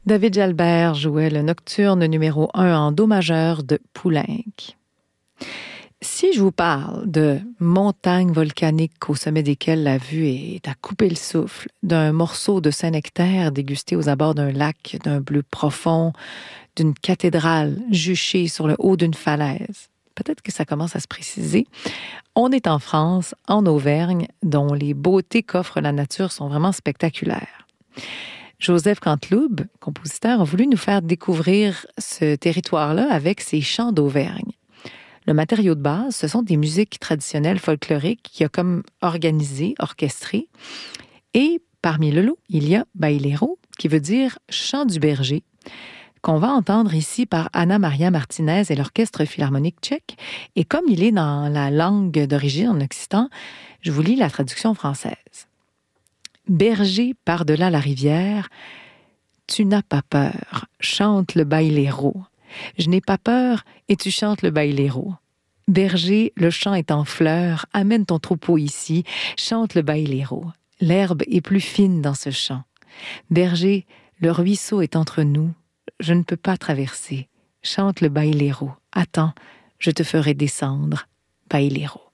David Jalbert jouait le nocturne numéro 1 en do majeur de Poulenc. Si je vous parle de montagnes volcaniques au sommet desquelles la vue est à couper le souffle, d'un morceau de Saint-Nectaire dégusté aux abords d'un lac, d'un bleu profond, d'une cathédrale juchée sur le haut d'une falaise, peut-être que ça commence à se préciser. On est en France, en Auvergne, dont les beautés qu'offre la nature sont vraiment spectaculaires. Joseph Canteloube, compositeur, a voulu nous faire découvrir ce territoire-là avec ses chants d'Auvergne. Le matériau de base, ce sont des musiques traditionnelles folkloriques qu'il a comme organisées, orchestrées. Et parmi le lot, il y a bailero, qui veut dire chant du berger, qu'on va entendre ici par Anna Maria Martinez et l'Orchestre philharmonique tchèque. Et comme il est dans la langue d'origine en occitan, je vous lis la traduction française. Berger par-delà la rivière, tu n'as pas peur, chante le bailero. Je n'ai pas peur et tu chantes le bailero. Berger, le champ est en fleurs, amène ton troupeau ici, chante le bailero. L'herbe est plus fine dans ce champ. Berger, le ruisseau est entre nous, je ne peux pas traverser. Chante le bailero. Attends, je te ferai descendre, bailero.